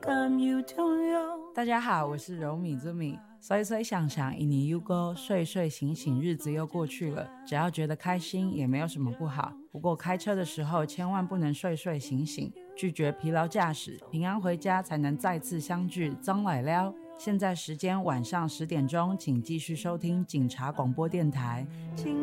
大家好，我是柔米之米。随随想想一年又过，睡睡醒醒日子又过去了，只要觉得开心也没有什么不好。不过开车的时候千万不能睡睡醒醒，拒绝疲劳驾驶，平安回家才能再次相聚。张来了，现在时间晚上10点钟，请继续收听警察广播电台。